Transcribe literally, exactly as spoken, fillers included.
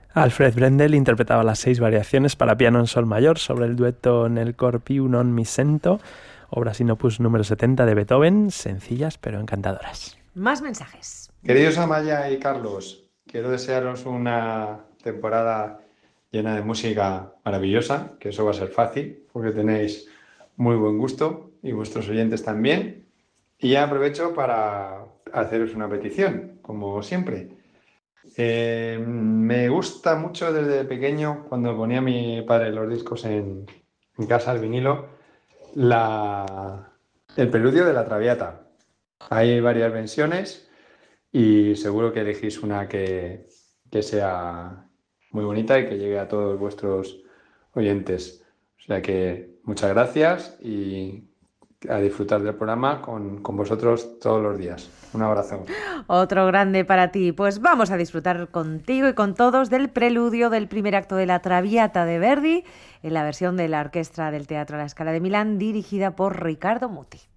Alfred Brendel interpretaba las seis variaciones para piano en sol mayor sobre el dueto Nel cor più non mi sento, obra sin opus número setenta de Beethoven, sencillas pero encantadoras. Más mensajes. Queridos Amaya y Carlos, quiero desearos una temporada llena de música maravillosa, que eso va a ser fácil, porque tenéis muy buen gusto y vuestros oyentes también. Y ya aprovecho para haceros una petición, como siempre. Eh, me gusta mucho desde pequeño, cuando ponía mi padre los discos en, en casa, el vinilo, la, el preludio de la Traviata. Hay varias versiones y seguro que elegís una que, que sea muy bonita y que llegue a todos vuestros oyentes. O sea que muchas gracias y a disfrutar del programa con, con vosotros todos los días. Un abrazo. Otro grande para ti. Pues vamos a disfrutar contigo y con todos del preludio del primer acto de la Traviata de Verdi en la versión de la Orquesta del Teatro La Scala de Milán dirigida por Riccardo Muti.